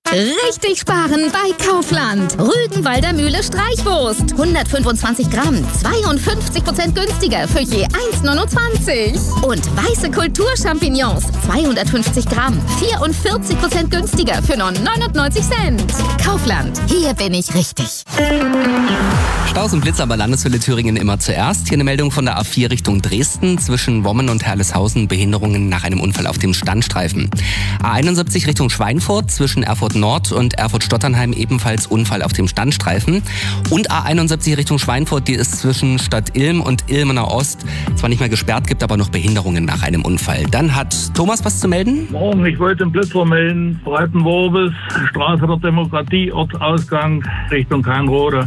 Richtig sparen bei Kaufland. Rügenwalder Mühle Streichwurst. 125 Gramm, 52% günstiger für je 1,29. Und weiße Kulturchampignons. 250 Gramm, 44% günstiger für nur 99 Cent. Kaufland, hier bin ich richtig. Staus und Blitzer bei Landeshölle Thüringen immer zuerst. Hier eine Meldung von der A4 Richtung Dresden. Zwischen Wommen und Herleshausen Behinderungen nach einem Unfall auf dem Standstreifen. A71 Richtung Schweinfurt. Zwischen Erfurt Nord und Erfurt-Stotternheim ebenfalls Unfall auf dem Standstreifen. Und A71 Richtung Schweinfurt, die ist zwischen Stadt Ilm und Ilmener Ost. Zwar nicht mehr gesperrt, gibt aber noch Behinderungen nach einem Unfall. Dann hat Thomas was zu melden? Morgen, ich wollte den Blitzer melden. Breitenworbis, Straße der Demokratie, Ortsausgang Richtung Kahnrode.